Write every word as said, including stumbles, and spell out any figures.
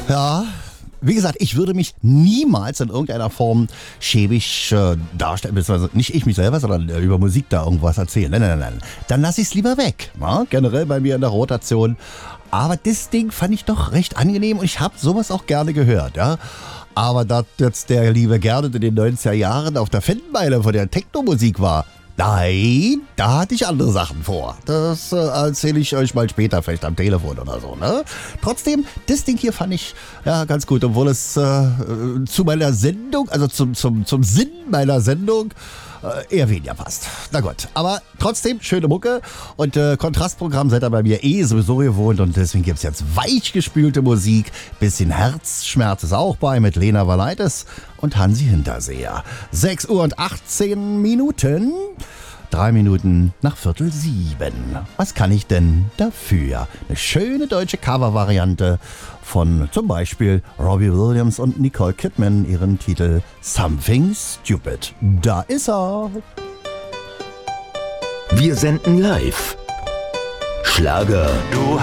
Ja, wie gesagt, ich würde mich niemals in irgendeiner Form schäbig äh, darstellen, beziehungsweise nicht ich mich selber, sondern äh, über Musik da irgendwas erzählen. Nein, nein, nein, nein. Dann lasse ich es lieber weg. Na? Generell bei mir in der Rotation. Aber das Ding fand ich doch recht angenehm und ich habe sowas auch gerne gehört, ja. Aber dass jetzt der liebe Gernot in den neunziger Jahren auf der Fanmeile von der Techno-Musik war, nein, da hatte ich andere Sachen vor. Das äh, erzähle ich euch mal später, vielleicht am Telefon oder so, ne? Trotzdem, das Ding hier fand ich ja ganz gut, obwohl es äh, zu meiner Sendung, also zum, zum, zum Sinn meiner Sendung, äh, eher weniger passt. Na gut, aber trotzdem schöne Mucke und äh, Kontrastprogramm seid ihr bei mir eh sowieso gewohnt und deswegen gibt es jetzt weichgespülte Musik. Bisschen Herzschmerz ist auch bei mit Lena Valaitis und Hansi Hinterseher. sechs Uhr und achtzehn Minuten. Drei Minuten nach Viertel sieben. Was kann ich denn dafür? Eine schöne deutsche Cover-Variante von zum Beispiel Robbie Williams und Nicole Kidman, ihren Titel Something Stupid. Da ist er. Wir senden live. Schlager. Du